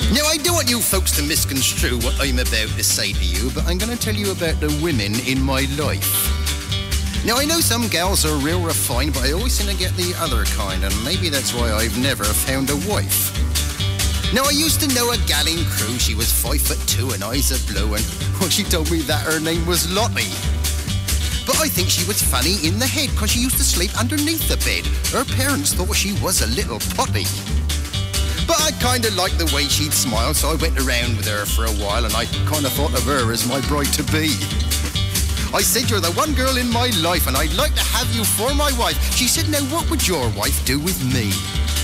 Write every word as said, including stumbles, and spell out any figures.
Now, I don't want you folks to misconstrue what I'm about to say to you, but I'm going to tell you about the women in my life. Now, I know some gals are real refined, but I always seem to get the other kind, and maybe that's why I've never found a wife. Now, I used to know a gal in Crewe. She was five foot two and eyes of blue, and well, she told me that her name was Lottie. But I think she was funny in the head, because she used to sleep underneath the bed. Her parents thought she was a little potty. But I kind of liked the way she'd smile, so I went around with her for a while, and I kind of thought of her as my bride-to-be. I said, you're the one girl in my life, and I'd like to have you for my wife. She said, now what would your wife do with me?